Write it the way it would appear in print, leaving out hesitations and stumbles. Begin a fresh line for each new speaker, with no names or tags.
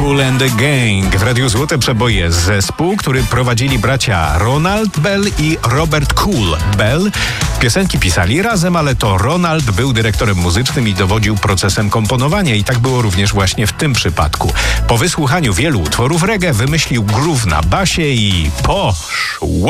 Kool and the Gang. W Radiu Złote Przeboje zespół, który prowadzili bracia Ronald Bell i Robert Kool Bell. Piosenki pisali razem, ale to Ronald był dyrektorem muzycznym i dowodził procesem komponowania i tak było również właśnie w tym przypadku. Po wysłuchaniu wielu utworów reggae wymyślił groove na basie i poszło.